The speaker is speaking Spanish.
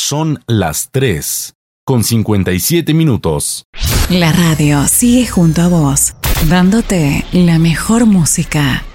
Son las 3:57. La radio sigue junto a vos, dándote la mejor música.